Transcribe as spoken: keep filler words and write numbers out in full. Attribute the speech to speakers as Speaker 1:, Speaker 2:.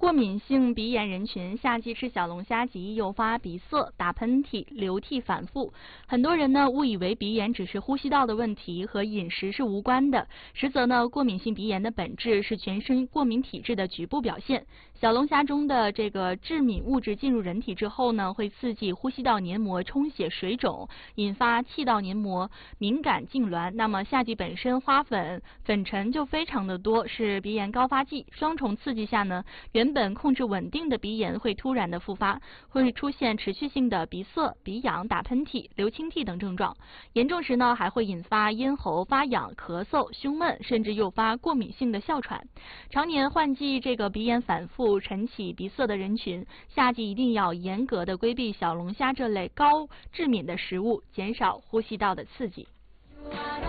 Speaker 1: 过敏性鼻炎人群夏季吃小龙虾极易诱发鼻塞、打喷嚏、流涕反复。很多人呢误以为鼻炎只是呼吸道的问题，和饮食是无关的。实则呢，过敏性鼻炎的本质是全身过敏体质的局部表现。小龙虾中的这个致敏物质进入人体之后呢，会刺激呼吸道黏膜充血水肿，引发气道黏膜敏感痉挛。那么夏季本身花粉、粉尘就非常的多，是鼻炎高发季。双重刺激下呢，原本控制稳定的鼻炎会突然的复发，会出现持续性的鼻塞、鼻痒、打喷嚏、流清涕等症状。严重时呢，还会引发咽喉发痒、咳嗽、胸闷，甚至诱发过敏性的哮喘。常年换季这个鼻炎反复、晨起鼻塞的人群，夏季一定要严格的规避小龙虾这类高致敏的食物，减少呼吸道的刺激。